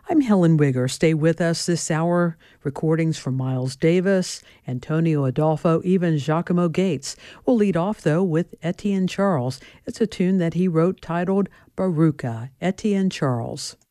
I'm Helen Wigger. Stay with us this hour. Recordings from Miles Davis, Antonio Adolfo, even Giacomo Gates. We'll lead off, though, with Etienne Charles. It's a tune that he wrote titled Baruka, Etienne Charles.